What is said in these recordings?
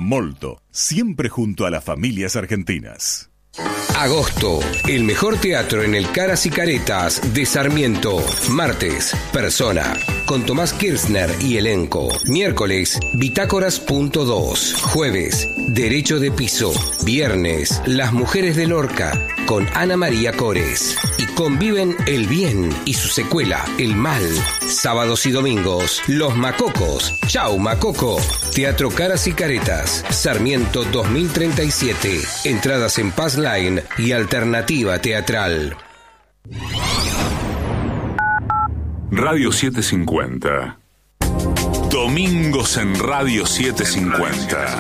Molto, siempre junto a las familias argentinas. Agosto, el mejor teatro en el Caras y Caretas de Sarmiento. Martes, Persona, con Tomás Kirchner y elenco. Miércoles, Bitácoras.2. Jueves, Derecho de Piso. Viernes, Las Mujeres de Lorca, con Ana María Cores. Y conviven el bien y su secuela, el mal. Sábados y domingos, Los Macocos. Chau, Macoco. Teatro Caras y Caretas, Sarmiento 2037. Entradas en Paz Line y Alternativa Teatral. Radio 750. Domingos en Radio 750.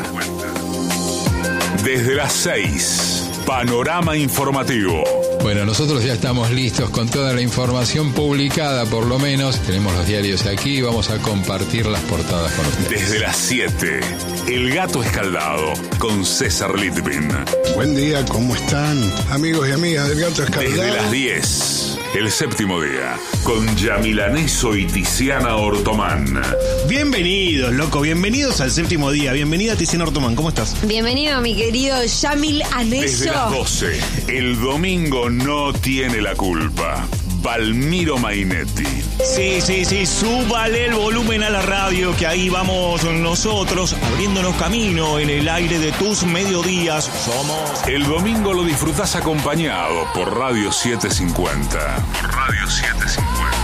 Desde las 6, Panorama Informativo. Bueno, nosotros ya estamos listos con toda la información publicada, por lo menos. Tenemos los diarios aquí y vamos a compartir las portadas con ustedes. Desde las 7, El Gato Escaldado, con César Litvin. Buen día, ¿cómo están? Amigos y amigas del Gato Escaldado. Desde las 10, El Séptimo Día, con Yamila Neso y Tiziana Ortomán. Bienvenidos, loco, bienvenidos al Séptimo Día. Bienvenida, Tiziana Ortomán, ¿cómo estás? Bienvenido, mi querido Yamil Aneso. Desde las 12, El Domingo no tiene la culpa. Palmiro Mainetti. Sí, súbale el volumen a la radio, que ahí vamos nosotros, abriéndonos camino en el aire de tus mediodías. Somos... El domingo lo disfrutás acompañado por Radio 750. Por Radio 750.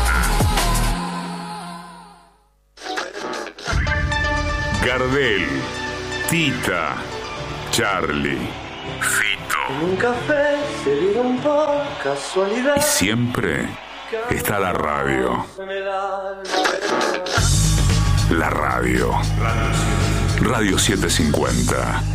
Gardel, Tita, Charlie, Fito. En un café se vieron por casualidad. Y siempre está la radio. La radio. Radio 750.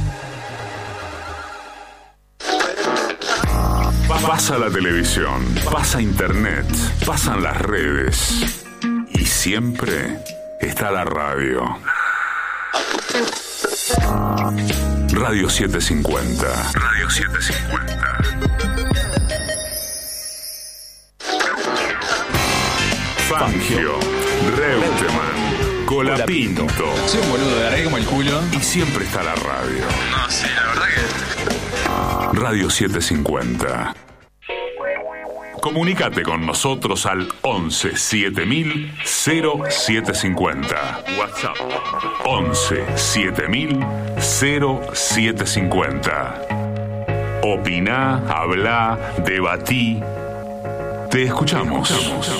Pasa la televisión, pasa internet, pasan las redes. Y siempre está la radio. Radio 750. Radio 750. Fangio, Reutemann, Colapinto. Soy un boludo, de como el culo. Y siempre está la radio. No, sí, la verdad que... Radio 750. Comunicate con nosotros al 11 7000 0750. WhatsApp 11 7000 0750. Opiná, hablá, debatí. Te escuchamos.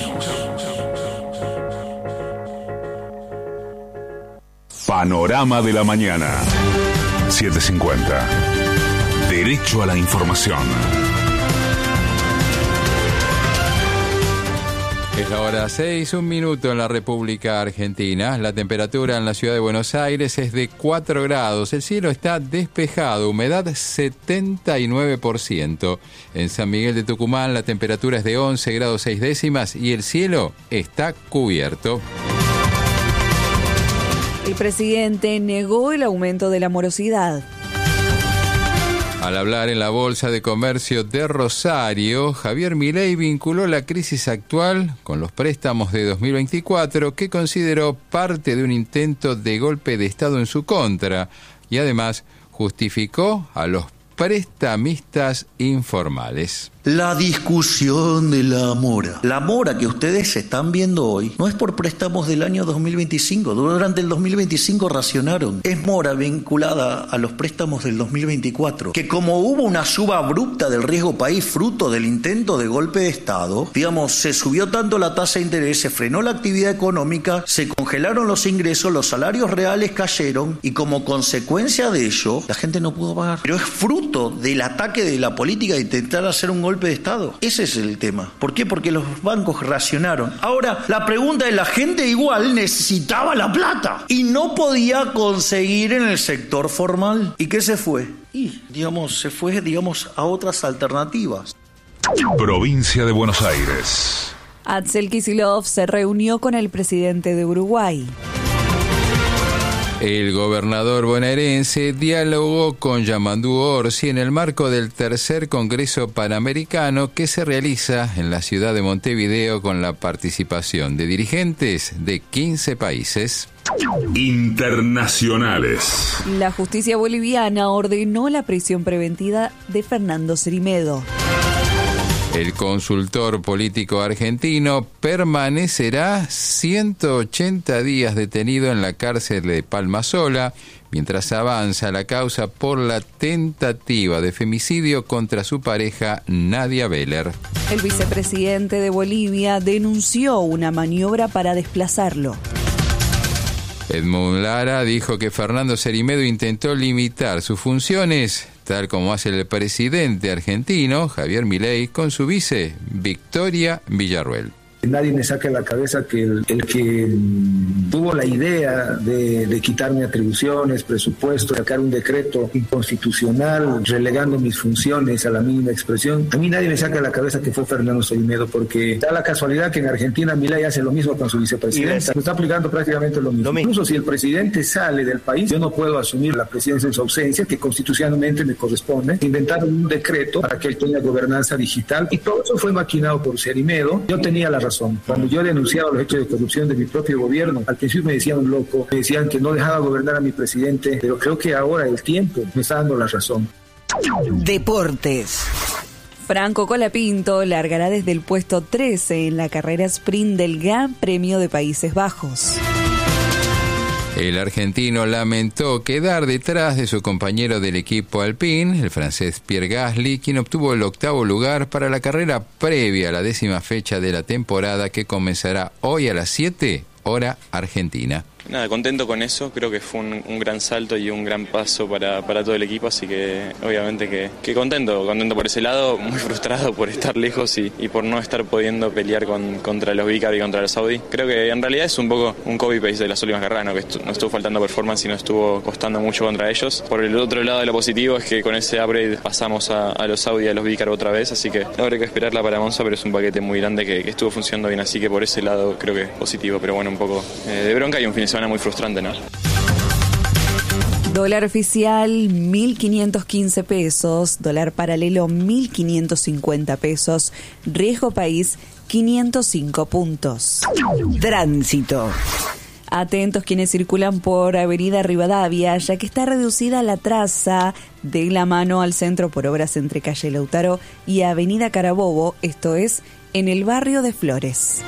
Panorama de la mañana. 750. Derecho a la información. Es la hora 6, 1 minuto en la República Argentina. La temperatura en la ciudad de Buenos Aires es de 4 grados. El cielo está despejado, humedad 79%. En San Miguel de Tucumán la temperatura es de 11 grados 6 décimas y el cielo está cubierto. El presidente negó el aumento de la morosidad. Al hablar en la Bolsa de Comercio de Rosario, Javier Milei vinculó la crisis actual con los préstamos de 2024 que consideró parte de un intento de golpe de Estado en su contra y además justificó a los prestamistas informales. La discusión de la mora. La mora que ustedes están viendo hoy no es por préstamos del año 2025. Durante el 2025 racionaron. Es mora vinculada a los préstamos del 2024. Que como hubo una suba abrupta del riesgo país fruto del intento de golpe de Estado, digamos, se subió tanto la tasa de interés, se frenó la actividad económica, se congelaron los ingresos, los salarios reales cayeron y como consecuencia de ello, la gente no pudo pagar. Pero es fruto del ataque de la política de intentar hacer un golpe de Estado. Ese es el tema. ¿Por qué? Porque los bancos racionaron. Ahora, la pregunta es, la gente igual necesitaba la plata y no podía conseguir en el sector formal. ¿Y qué se fue? Y, se fue a otras alternativas. Provincia de Buenos Aires. Axel Kicillof se reunió con el presidente de Uruguay. El gobernador bonaerense dialogó con Yamandu Orsi en el marco del tercer Congreso Panamericano que se realiza en la ciudad de Montevideo con la participación de dirigentes de 15 países. Internacionales. La justicia boliviana ordenó la prisión preventiva de Fernando Cerimedo. El consultor político argentino permanecerá 180 días detenido en la cárcel de Palmasola mientras avanza la causa por la tentativa de femicidio contra su pareja Nadia Beller. El vicepresidente de Bolivia denunció una maniobra para desplazarlo. Edmund Lara dijo que Fernando Cerimedo intentó limitar sus funciones, tal como hace el presidente argentino, Javier Milei, con su vice, Victoria Villarruel. Nadie me saca de la cabeza que el que tuvo la idea de quitarme atribuciones, presupuesto, sacar un decreto inconstitucional, relegando mis funciones a la mínima expresión, a mí nadie me saca de la cabeza que fue Fernando Cerimedo, porque da la casualidad que en Argentina Milei hace lo mismo con su vicepresidenta. Está aplicando prácticamente lo mismo. Incluso si el presidente sale del país, yo no puedo asumir la presidencia en su ausencia, que constitucionalmente me corresponde. Inventaron un decreto para que él tenga gobernanza digital y todo eso fue maquinado por Cerimedo. Yo tenía la razón. Cuando yo denunciaba los hechos de corrupción de mi propio gobierno, al principio me decían un loco, me decían que no dejaba gobernar a mi presidente, pero creo que ahora el tiempo me está dando la razón. Deportes. Franco Colapinto largará desde el puesto 13 en la carrera sprint del Gran Premio de Países Bajos. El argentino lamentó quedar detrás de su compañero del equipo Alpine, el francés Pierre Gasly, quien obtuvo el 8º lugar para la carrera previa a la 10ª fecha de la temporada que comenzará hoy a las 7, hora argentina. Nada, contento con eso, creo que fue un gran salto y un gran paso para todo el equipo, así que obviamente que contento por ese lado, muy frustrado por estar lejos y por no estar pudiendo pelear contra los Vicar y contra los Audi. Creo que en realidad es un poco un copy-paste de las últimas carreras, ¿no? Que no estuvo faltando performance y no estuvo costando mucho contra ellos. Por el otro lado de lo positivo es que con ese upgrade pasamos a los Audi y a los Vicar otra vez, así que habrá que esperarla para Monza, pero es un paquete muy grande que estuvo funcionando bien, así que por ese lado creo que es positivo, pero bueno, un poco de bronca y un fin de semana muy frustrante, ¿no? Dólar oficial 1.515 pesos, dólar paralelo 1.550 pesos, riesgo país 505 puntos. Tránsito. Atentos quienes circulan por Avenida Rivadavia, ya que está reducida la traza de la mano al centro por obras entre calle Lautaro y Avenida Carabobo, esto es, en el barrio de Flores.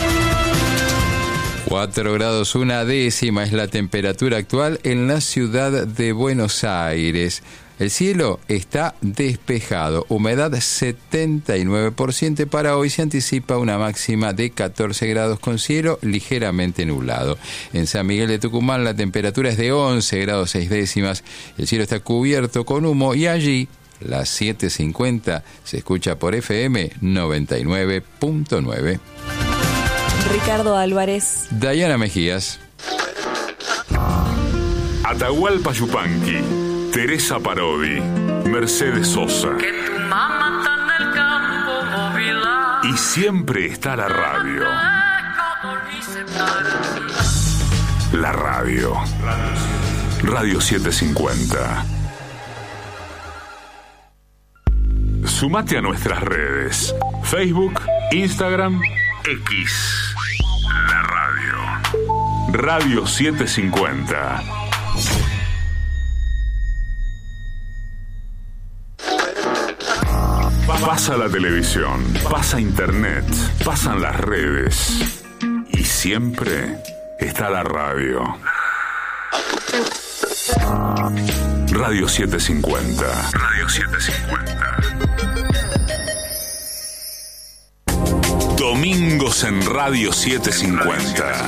4 grados 1/10 es la temperatura actual en la ciudad de Buenos Aires. El cielo está despejado, humedad 79%. Para hoy se anticipa una máxima de 14 grados con cielo ligeramente nublado. En San Miguel de Tucumán la temperatura es de 11 grados 6 el cielo está cubierto con humo y allí las 7:50 se escucha por FM 99.9. Ricardo Álvarez. Dayana Mejías. Atahualpa Yupanqui, Teresa Parodi, Mercedes Sosa. Que tu mamá está en el campo móvil. Y siempre está la radio. La radio. Radio 750. Sumate a nuestras redes. Facebook, Instagram, X. La radio. Radio 750. Pasa la televisión, pasa internet, pasan las redes. Y siempre está la radio. Radio 750. Radio 750. Domingos en Radio 750.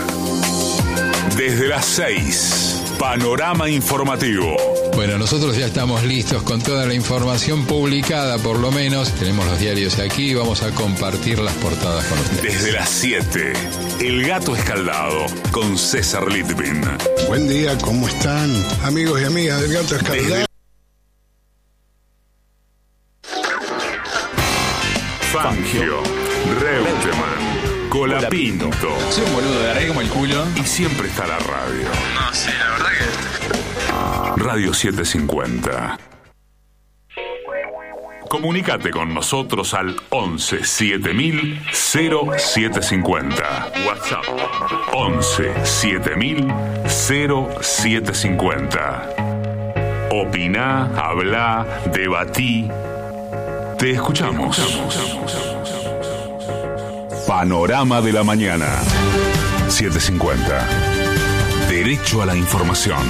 Desde las 6, panorama informativo. Bueno, nosotros ya estamos listos con toda la información publicada, por lo menos. Tenemos los diarios aquí y vamos a compartir las portadas con ustedes. Desde las 7, El Gato Escaldado, con César Litvin. Buen día, ¿cómo están? Amigos y amigas del Gato Escaldado. Fangio, Reutemann, Colapinto. Soy un boludo, de arreglo como el culo. Y siempre está la radio. No, sí, la verdad que... Radio 750. Comunicate con nosotros al 11 7000 0750. WhatsApp 11 7000 0750. Opiná, hablá, debatí. Te escuchamos. Panorama de la mañana. 750. Derecho a la información.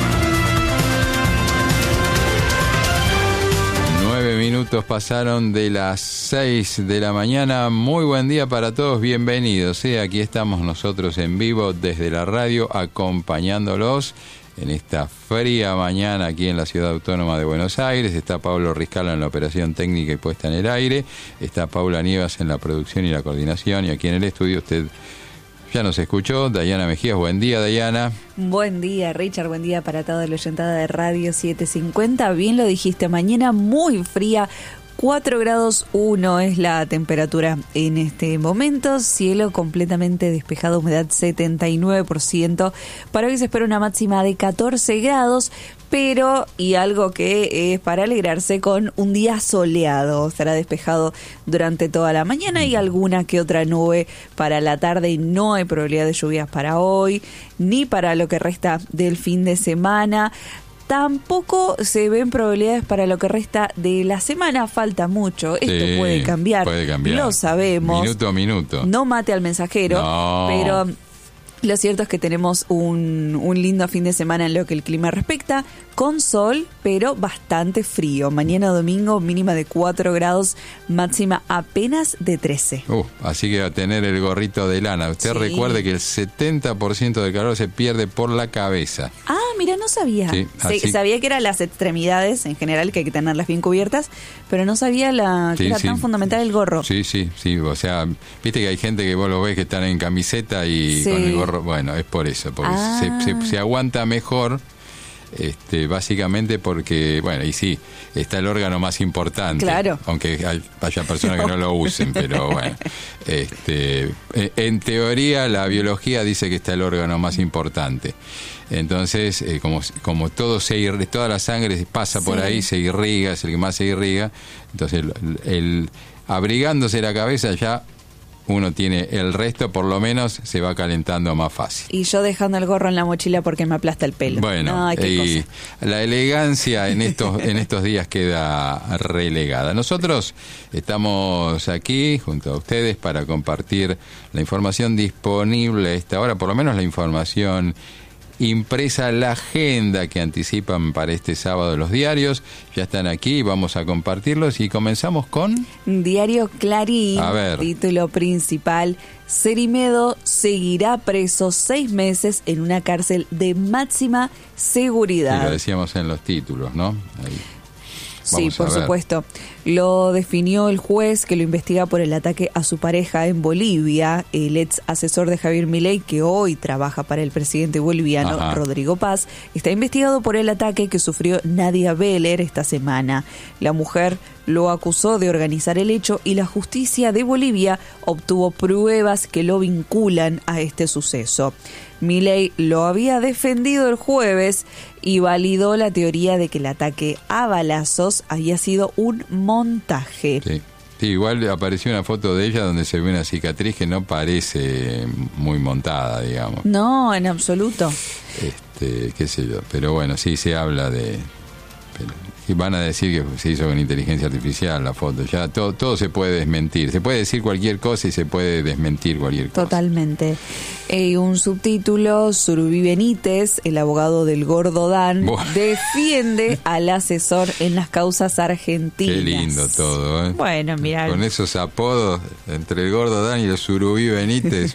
9 minutos pasaron de las 6 de la mañana. Muy buen día para todos, bienvenidos. Aquí estamos nosotros en vivo desde la radio acompañándolos en esta fría mañana aquí en la Ciudad Autónoma de Buenos Aires. Está Pablo Riscala en la operación técnica y puesta en el aire. Está Paula Nievas en la producción y la coordinación. Y aquí en el estudio usted ya nos escuchó. Dayana Mejías, buen día, Dayana. Buen día, Richard, buen día para toda la oyentada de Radio 750. Bien lo dijiste, mañana muy fría. 4 grados 1 es la temperatura en este momento, cielo completamente despejado, humedad 79%. Para hoy se espera una máxima de 14 grados, pero, y algo que es para alegrarse, con un día soleado. Estará despejado durante toda la mañana y alguna que otra nube para la tarde, y no hay probabilidad de lluvias para hoy, ni para lo que resta del fin de semana. Tampoco se ven probabilidades para lo que resta de la semana, falta mucho. Esto puede cambiar, lo sabemos. Minuto a minuto. No mate al mensajero, pero lo cierto es que tenemos un lindo fin de semana en lo que el clima respecta, con sol, pero bastante frío. Mañana domingo mínima de 4 grados, máxima apenas de 13. Así que va a tener el gorrito de lana. Usted recuerde que el 70% del calor se pierde por la cabeza. Ah, mira, no sabía. Sí, sabía que eran las extremidades en general, que hay que tenerlas bien cubiertas, pero no sabía que era tan fundamental el gorro. Sí. O sea, viste que hay gente que vos lo ves que están en camiseta y con el gorro. Bueno, es por eso, porque se aguanta mejor. Básicamente porque, bueno, y sí, está el órgano más importante, claro, aunque haya personas que no lo usen, pero bueno, en teoría la biología dice que está el órgano más importante. Entonces, como todo toda la sangre pasa por ahí, se irriga, es el que más se irriga, entonces el abrigándose la cabeza ya uno tiene el resto, por lo menos se va calentando más fácil. Y yo dejando el gorro en la mochila porque me aplasta el pelo. Bueno, y la elegancia en estos días queda relegada. Nosotros estamos aquí junto a ustedes para compartir la información disponible a esta hora, por lo menos la información impresa, la agenda que anticipan para este sábado los diarios. Ya están aquí, vamos a compartirlos y comenzamos con Diario Clarín. A ver. Título principal: Cerimedo seguirá preso 6 meses en una cárcel de máxima seguridad. Sí, lo decíamos en los títulos, ¿no? Ahí. Sí, por supuesto. Lo definió el juez que lo investiga por el ataque a su pareja en Bolivia, el ex asesor de Javier Milei, que hoy trabaja para el presidente boliviano, Rodrigo Paz. Está investigado por el ataque que sufrió Nadia Beller esta semana. La mujer lo acusó de organizar el hecho y la justicia de Bolivia obtuvo pruebas que lo vinculan a este suceso. Milei lo había defendido el jueves y validó la teoría de que el ataque a balazos había sido un montaje. Sí, igual apareció una foto de ella donde se ve una cicatriz que no parece muy montada, digamos. No, en absoluto. Qué sé yo, pero bueno, sí se habla de... Y van a decir que se hizo con inteligencia artificial la foto. Ya todo se puede desmentir. Se puede decir cualquier cosa y se puede desmentir cualquier cosa. Totalmente. Un subtítulo: Surubí Benítez, el abogado del Gordo Dan, defiende al asesor en las causas argentinas. Qué lindo todo, ¿eh? Bueno, mira. Con esos apodos entre el Gordo Dan y el Surubí Benítez,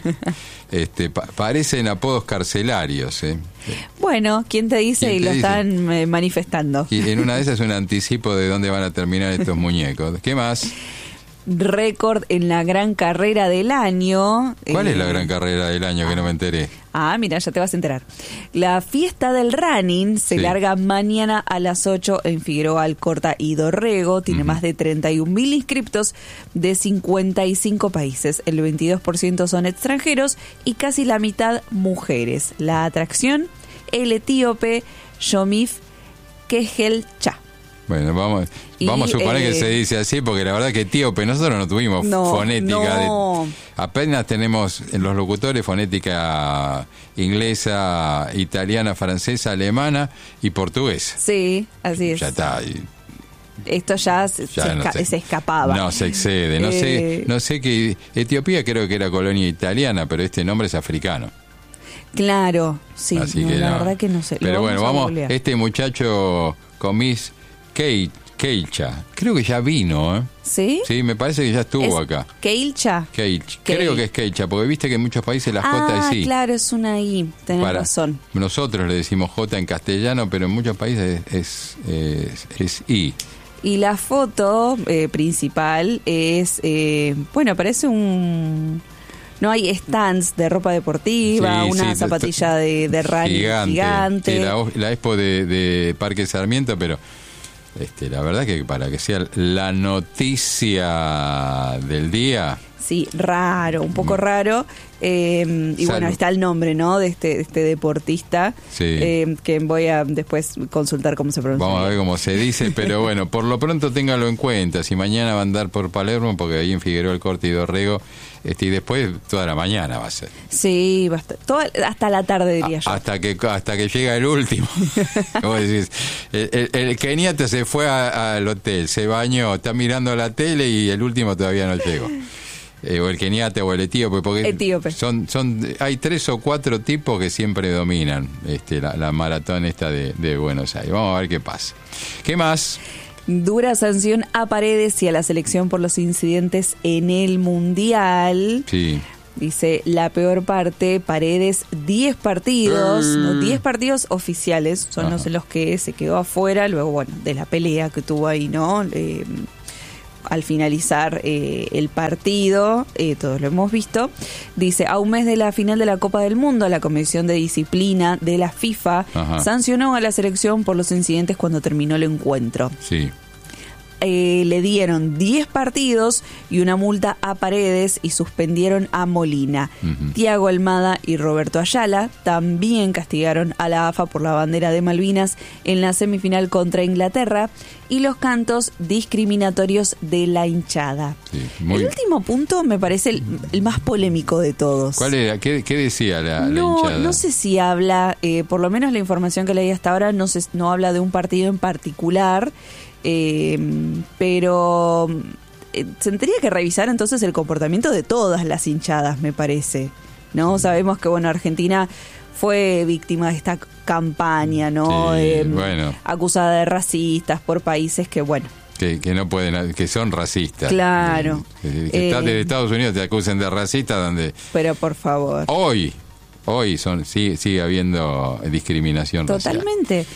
parecen apodos carcelarios, ¿eh? Bueno, ¿quién te dice? Y lo están manifestando. Y en una de esas es un anticipo de dónde van a terminar estos muñecos. ¿Qué más? Récord en la gran carrera del año. ¿Cuál es la gran carrera del año que no me enteré? Mira, ya te vas a enterar. La fiesta del running se larga mañana a las 8 en Figueroa Alcorta y Dorrego. Tiene más de 31.000 inscriptos de 55 países. El 22% son extranjeros y casi la mitad mujeres. La atracción, el etíope Yomif Kehelcha. Bueno, vamos a suponer que se dice así, porque la verdad que etíope, nosotros no tuvimos fonética. Apenas tenemos en los locutores fonética inglesa, italiana, francesa, alemana y portuguesa. Sí, así es. Ya está. Esto ya se escapaba. No, se excede. No sé que Etiopía creo que era colonia italiana, pero este nombre es africano. Claro, sí. Así que la verdad que no sé. Pero bueno, vamos, este muchacho con Miss Keilcha, creo que ya vino, ¿eh? ¿Sí? Sí, me parece que ya estuvo acá. ¿Keilcha? Creo que es Keilcha, porque viste que en muchos países la J es I. Claro, es una I, tenés razón. Nosotros le decimos J en castellano, pero en muchos países es I. Y la foto principal es, parece un... No hay stands de ropa deportiva, una zapatilla de rally gigante. Sí, la expo de Parque Sarmiento, pero la verdad que para que sea la noticia del día... Sí, raro, un poco raro. Y bueno, está el nombre, ¿no? De este deportista, que voy a después consultar cómo se pronuncia. Vamos a ver cómo se dice, pero bueno, por lo pronto téngalo en cuenta. Si mañana va a andar por Palermo, porque ahí en Figueroa el Corte y Dorrego, y después toda la mañana va a ser. Sí, hasta la tarde diría yo. Hasta que llega el último. ¿Cómo decís? El keniata se fue al hotel, se bañó, está mirando la tele y el último todavía no llegó. O el keniata o el etíope, porque hay 3 o 4 tipos que siempre dominan la maratón esta de Buenos Aires. Vamos a ver qué pasa. ¿Qué más? Dura sanción a Paredes y a la selección por los incidentes en el Mundial. Sí. Dice, la peor parte, Paredes, 10 partidos, 10 partidos oficiales, son los en los que se quedó afuera, luego, bueno, de la pelea que tuvo ahí, ¿no? Al finalizar el partido, todos lo hemos visto, dice, a un mes de la final de la Copa del Mundo, la Comisión de Disciplina de la FIFA sancionó a la selección por los incidentes cuando terminó el encuentro. Sí. Le dieron 10 partidos y una multa a Paredes y suspendieron a Molina. Thiago Almada y Roberto Ayala también castigaron a la AFA por la bandera de Malvinas en la semifinal contra Inglaterra y los cantos discriminatorios de la hinchada. Sí, el último punto me parece el más polémico de todos. ¿Cuál era? ¿Qué decía la hinchada? No sé si habla, por lo menos la información que leí hasta ahora no habla de un partido en particular. Pero se tendría que revisar entonces el comportamiento de todas las hinchadas, me parece, ¿no? Sabemos que, bueno, Argentina fue víctima de esta campaña, ¿no? Acusada de racistas por países que, bueno... Que no pueden, que son racistas. Claro. Desde Estados Unidos te acusan de racista donde... Pero por favor. Hoy sigue habiendo discriminación racial. Totalmente.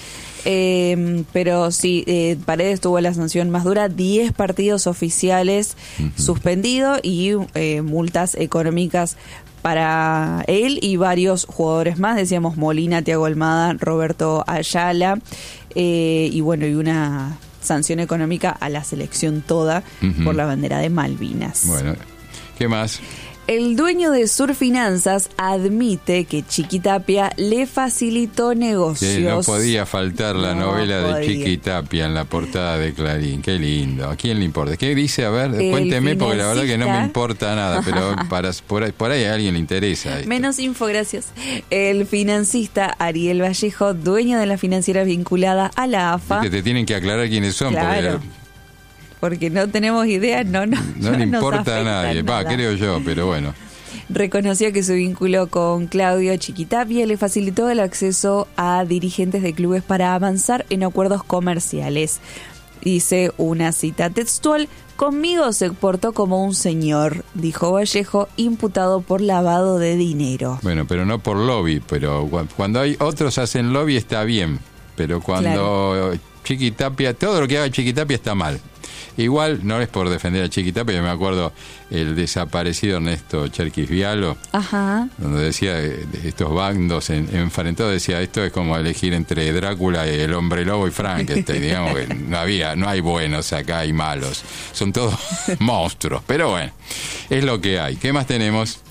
Pero sí, Paredes tuvo la sanción más dura, 10 partidos oficiales suspendidos y multas económicas para él y varios jugadores más, decíamos Molina, Thiago Almada, Roberto Ayala, y bueno, y una sanción económica a la selección toda por la bandera de Malvinas. Bueno, ¿qué más? El dueño de Surfinanzas admite que Chiquitapia le facilitó negocios. Que no podía faltar la novela de Chiquitapia en la portada de Clarín. Qué lindo. ¿A quién le importa? ¿Qué dice? A ver, cuénteme, porque la verdad que no me importa nada, pero por ahí a alguien le interesa esto. Menos info, gracias. El financista Ariel Vallejo, dueño de la financiera vinculada a la AFA. Que te tienen que aclarar quiénes son, claro. Porque no tenemos idea, no le importa a nadie, creo yo, pero bueno. Reconoció que su vínculo con Claudio Chiquitapia le facilitó el acceso a dirigentes de clubes para avanzar en acuerdos comerciales. Dice una cita textual: conmigo se portó como un señor, dijo Vallejo, imputado por lavado de dinero. Bueno, pero no por lobby, pero cuando hay otros hacen lobby está bien, pero cuando Chiquitapia, todo lo que haga Chiquitapia está mal. Igual, no es por defender a Chiquitapia, yo me acuerdo el desaparecido Ernesto Cherkis Vialo, donde decía estos bandos enfrentados, decía, esto es como elegir entre Drácula, el hombre lobo y Frankenstein, digamos que no hay buenos acá, hay malos, son todos monstruos, pero bueno, es lo que hay. ¿Qué más tenemos?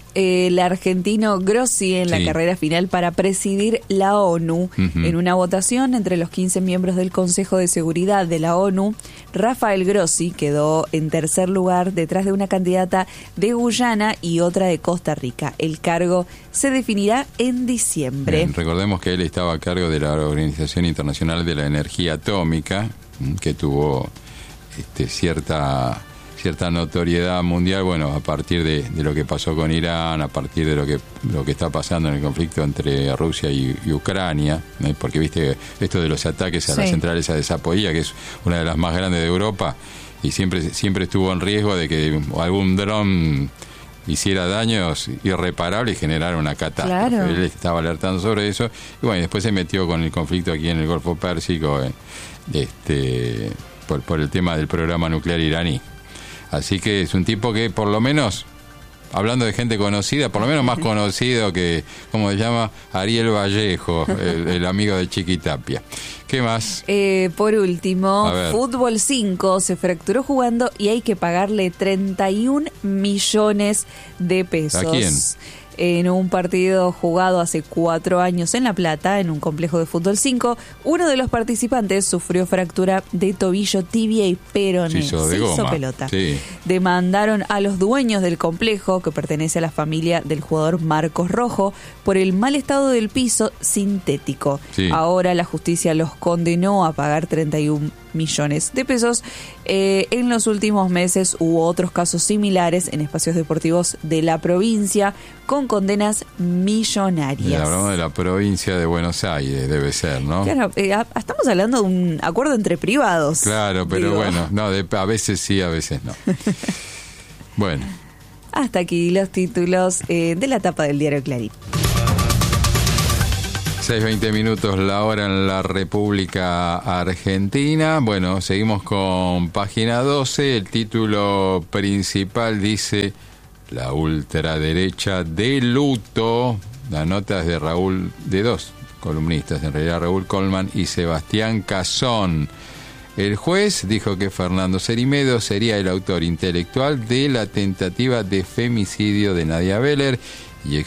el argentino Grossi en la carrera final para presidir la ONU. En una votación entre los 15 miembros del Consejo de Seguridad de la ONU, Rafael Grossi quedó en tercer lugar detrás de una candidata de Guyana y otra de Costa Rica. El cargo se definirá en diciembre. Bien, recordemos que él estaba a cargo de la Organización Internacional de la Energía Atómica, que tuvo cierta notoriedad mundial, bueno, a partir de lo que pasó con Irán, a partir de lo que está pasando en el conflicto entre Rusia y Ucrania, porque viste esto de los ataques a las centrales de Zaporizhia, que es una de las más grandes de Europa, y siempre estuvo en riesgo de que algún dron hiciera daños irreparables y generara una catástrofe. Claro. Él estaba alertando sobre eso, y bueno, después se metió con el conflicto aquí en el Golfo Pérsico, por el tema del programa nuclear iraní. Así que es un tipo que, por lo menos, hablando de gente conocida, por lo menos más conocido que, ¿cómo se llama? Ariel Vallejo, el amigo de Chiquitapia. ¿Qué más? Por último, Fútbol 5 se fracturó jugando y hay que pagarle 31 millones de pesos. ¿A quién? En un partido jugado hace 4 años en La Plata, en un complejo de Fútbol 5, uno de los participantes sufrió fractura de tobillo, tibia y peroné. Se hizo pelota. Sí. Demandaron a los dueños del complejo, que pertenece a la familia del jugador Marcos Rojo, por el mal estado del piso sintético. Sí. Ahora la justicia los condenó a pagar 31 millones de pesos. En los últimos meses hubo otros casos similares en espacios deportivos de la provincia con condenas millonarias. Hablamos de la provincia de Buenos Aires, debe ser, ¿no? Claro, estamos hablando de un acuerdo entre privados. Claro, pero bueno, no, a veces sí, a veces no. Bueno. Hasta aquí los títulos de la tapa del diario Clarín. 6:20 minutos la hora en la República Argentina. Bueno, seguimos con página 12. El título principal dice: la ultraderecha de luto. La nota es de dos columnistas, en realidad Raúl Colman y Sebastián Cazón. El juez dijo que Fernando Cerimedo sería el autor intelectual de la tentativa de femicidio de Nadia Beller